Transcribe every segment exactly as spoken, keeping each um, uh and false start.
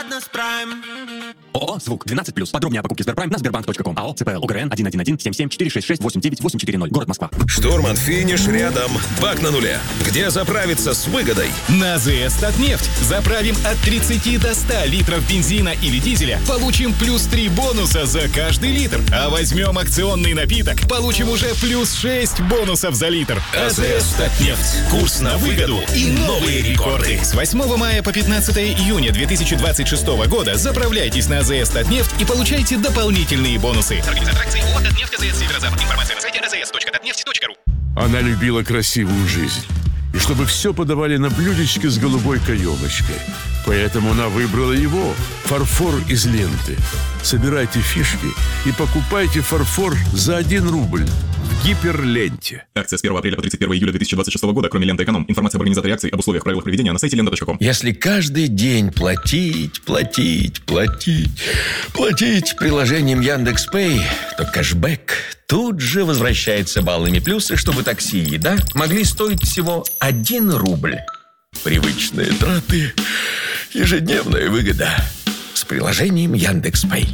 Ладно, Прайм. ООО «Звук» двенадцать плюс. Подробнее о покупке Сберпрайм на сбербанк точка ком. АО ЦПЛ ОГРН один один один семь семь четыре шесть шесть восемь девять восемь четыре ноль. Город Москва. Штурман, финиш рядом. Бак на нуле. Где заправиться с выгодой? На АЗС «Татнефть». Заправим от тридцати до ста литров бензина или дизеля. Получим плюс три бонуса за каждый литр. А возьмем акционный напиток. Получим уже плюс шесть бонусов за литр. АЗС «Татнефть». Курс на выгоду и новые рекорды. С восьмого мая по пятнадцатое июня две тысячи двадцать шестого года заправляйтесь на АЗС «Татнефть» и получайте дополнительные бонусы. Организатор акции ООО «Татнефть АЗС Северо-Запад». Информация на сайте эй зэ эс точка татнефть точка ру. Она любила красивую жизнь. И чтобы все подавали на блюдечке с голубой каемочкой. Поэтому она выбрала его. Фарфор из ленты. Собирайте фишки и покупайте фарфор за один рубль в Гиперленте. Акция с первого апреля по тридцать первое июля две тысячи двадцать шестого года, кроме ленты «Эконом». Информация об организаторе акции, об условиях, правилах проведения на сайте лента точка ком. Если каждый день платить, платить, платить, платить приложением Яндекс.Пэй, то кэшбэк тут же возвращается баллами плюсы, чтобы такси и еда могли стоить всего один рубль. Привычные траты, ежедневная выгода с приложением Яндекс.Пэй.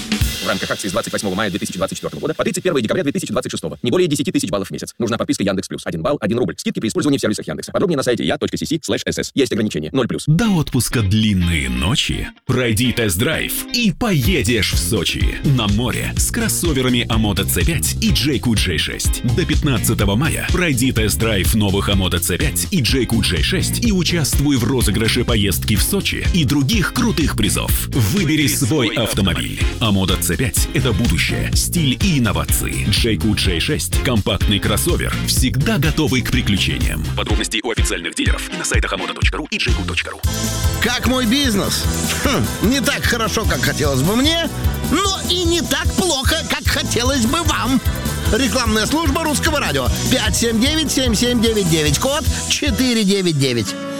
В рамках акции с двадцать восьмого мая две тысячи двадцать четвёртого года по тридцать первое декабря две тысячи двадцать шестого. Не более десять тысяч баллов в месяц. Нужна подписка Яндекс Плюс. Один балл, один рубль. Скидки при использовании в сервисах Яндекса. Подробнее на сайте я точка си си слэш эс эс. Есть ограничения. ноль плюс. До отпуска длинные ночи. Пройди тест-драйв и поедешь в Сочи. На море с кроссоверами Амода си пять и джей кью джей шесть. До пятнадцатого мая пройди тест-драйв новых Амода си пять и джей кью джей шесть и участвуй в розыгрыше поездки в Сочи и других крутых призов. Выбери свой автомобиль. Амода си пять – это будущее, стиль и инновации. джей кью джей шесть – компактный кроссовер, всегда готовый к приключениям. Подробности у официальных дилеров и на сайтах амода точка ру и джей кью точка ру. Как мой бизнес? Хм, не так хорошо, как хотелось бы мне, но и не так плохо, как хотелось бы вам. Рекламная служба Русского радио. пять семь девять семь семь девять девять, код четыре девять девять.